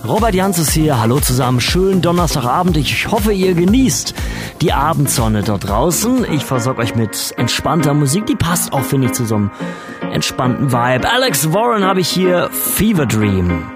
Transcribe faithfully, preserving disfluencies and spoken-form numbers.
Robert Jans ist hier, hallo zusammen, schönen Donnerstagabend, ich hoffe ihr genießt die Abendsonne dort draußen. Ich versorge euch mit entspannter Musik, die passt auch, finde ich, zu so einem entspannten Vibe. Alex Warren habe ich hier, Fever Dream.